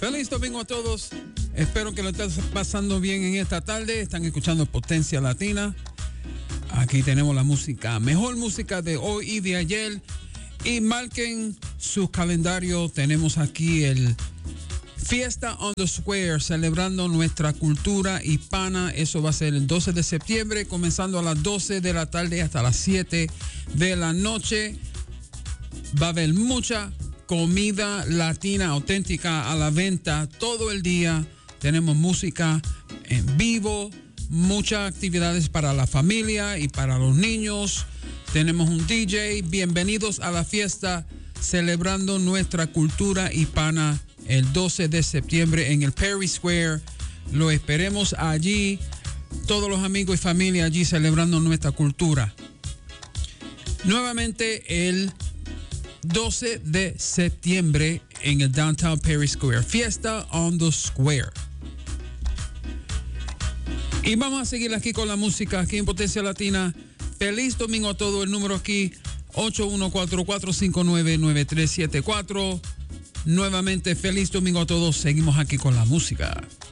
Feliz domingo a todos. Espero que lo estén pasando bien en esta tarde. Están escuchando Potencia Latina. Aquí tenemos la música, mejor música de hoy y de ayer. Y marquen sus calendarios. Tenemos aquí el Fiesta on the Square, celebrando nuestra cultura hispana. Eso va a ser el 12 de septiembre, comenzando a las 12 de la tarde hasta las 7 de la noche. Va a haber mucha comida latina auténtica a la venta todo el día. Tenemos música en vivo, muchas actividades para la familia y para los niños. Tenemos un DJ. Bienvenidos a la fiesta celebrando nuestra cultura hispana el 12 de septiembre en el Perry Square. Lo esperemos allí, todos los amigos y familia allí celebrando nuestra cultura. Nuevamente el 12 de septiembre en el Downtown Perry Square. Fiesta on the Square. Y vamos a seguir aquí con la música, aquí en Potencia Latina. Feliz domingo a todos. El número aquí, 8144599374. Nuevamente, feliz domingo a todos. Seguimos aquí con la música.